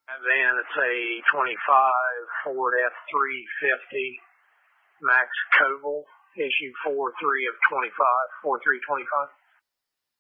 And then it's a 25 Ford F-350 Max Coval, issue 4-3 of 25, 4-3-25.